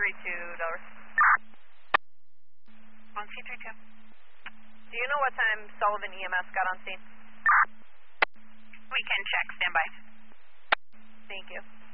C32, Delaware. On C32. Do you know what time Sullivan EMS got on scene? We can check. Stand by. Thank you.